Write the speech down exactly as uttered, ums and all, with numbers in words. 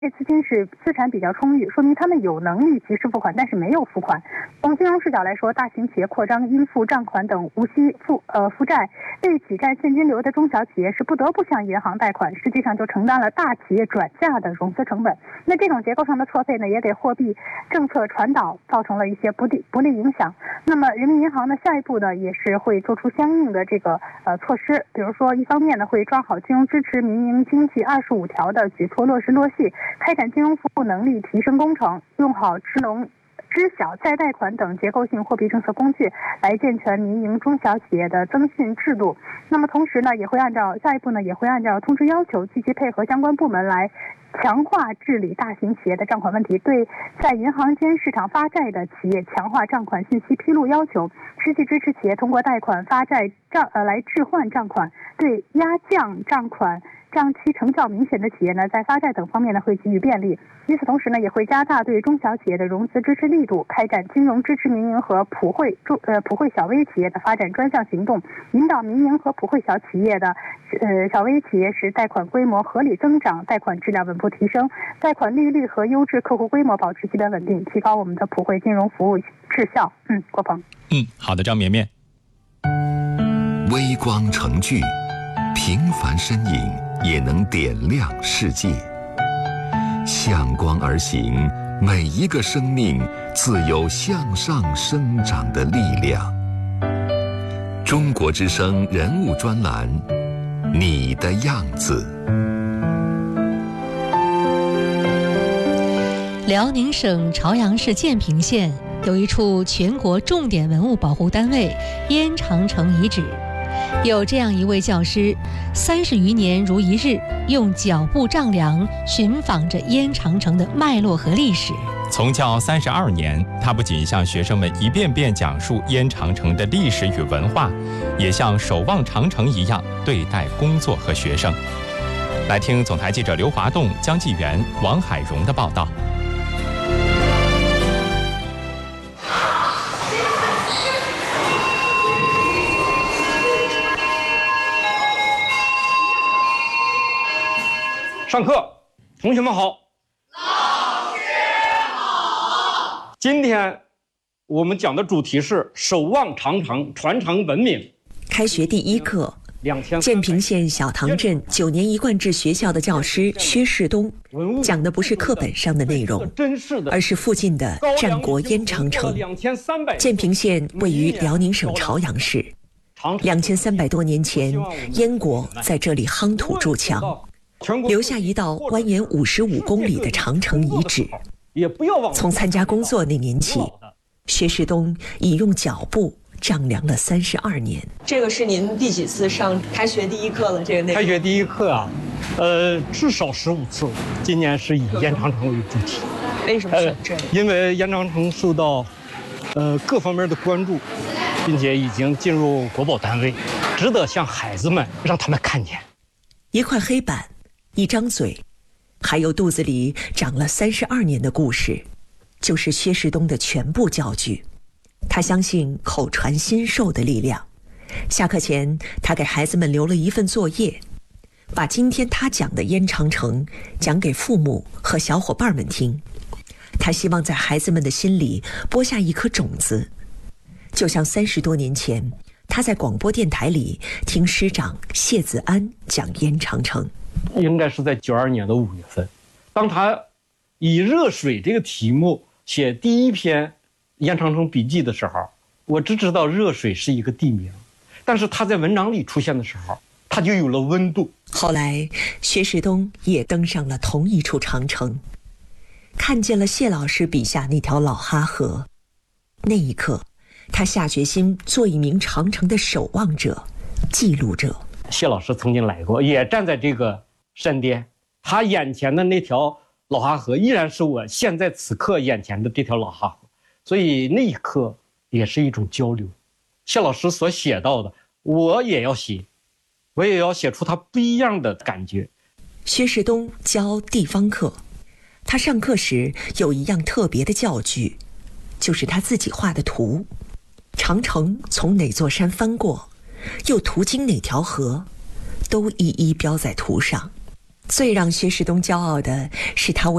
资金是资产比较充裕，说明他们有能力及时付款，但是没有付款。从金融视角来说，大型企业扩张、应付账款等无息负呃负债，为挤占现金流的中小企业是不得不向银行贷款，实际上就承担了大企业转嫁的融资成本。那这种结构上的错配呢，也给货币政策传导造成了一些不利不利影响。那么人民银行呢，下一步呢也是会做出相应的这个呃措施，比如说一方面呢会抓好金融支持民营经济二十五条的举措落实落细。开展金融服务能力提升工程，用好支农、知晓再贷款等结构性货币政策工具，来健全民营中小企业的增信制度。那么同时呢，也会按照下一步呢，也会按照通知要求，积极配合相关部门来强化治理大型企业的账款问题，对在银行间市场发债的企业强化账款信息披露要求，实际支持企业通过贷款发债账呃来置换账款，对压降账款账期成效明显的企业呢，在发债等方面呢会给予便利。与此同时呢，也会加大对中小企业的融资支持力度，开展金融支持民营和普惠中呃普惠小微企业的发展专项行动，引导民营和普惠小企业的呃小微企业使贷款规模合理增长，贷款质量稳步提升，贷款利率和优质客户规模保持基本稳定，提高我们的普惠金融服务质效。嗯，郭鹏。 嗯，好的，张绵绵。 微光成炬，平凡身影也能点亮世界。向光而行，每一个生命自有向上生长的力量。中国之声人物专栏，你的样子。 辽宁省朝阳市建平县有一处全国重点文物保护单位燕长城遗址。有这样一位教师，三十余年如一日，用脚步丈量寻访着燕长城的脉络和历史。 从教三十二年，他不仅向学生们一遍遍讲述燕长城的历史与文化，也像守望长城一样对待工作和学生。来听总台记者刘华栋、江纪元、王海荣的报道。 上课，同学们好。老师好。今天我们讲的主题是守望长城，传承文明。 开学第一课，建平县小塘镇九年一贯制学校的教师薛世东讲的不是课本上的内容，而是附近的战国燕长城。建平县位于辽宁省朝阳市，两千三百多年前，燕国在这里夯土筑墙，留下一道蜿蜒五十五公里的长城遗址。从参加工作那年起，薛世东已用脚步丈量了三十二年。 这个是您第几次上开学第一课了？这个内容？ 开学第一课啊，呃，至少十五次。今年是以燕长城为主题。 为什么选这个？ 呃？因为燕长城受到呃各方面的关注，并且已经进入国保单位，值得向孩子们让他们看见。 一块黑板，一张嘴，还有肚子里长了三十二年的故事，就是薛世东的全部教具。他相信口传心授的力量。下课前，他给孩子们留了一份作业，把今天他讲的燕长城讲给父母和小伙伴们听。他希望在孩子们的心里播下一颗种子，就像三十多年前，他在广播电台里听师长谢子安讲燕长城。 应该是在九二年的五月份，当他以热水这个题目写第一篇燕长城笔记的时候，我只知道热水是一个地名，但是他在文章里出现的时候，他就有了温度。 后来薛世东也登上了同一处长城，看见了谢老师笔下那条老哈河。那一刻，他下决心做一名长城的守望者、记录者。 谢老师曾经来过，也站在这个山巅，他眼前的那条老哈河依然是我现在此刻眼前的这条老哈河，所以那一刻也是一种交流。谢老师所写到的，我也要写，我也要写出他不一样的感觉。 薛世东教地方课，他上课时有一样特别的教具，就是他自己画的图。长城从哪座山翻过，又途经哪条河，都一一标在图上。 最让薛世东骄傲的是他为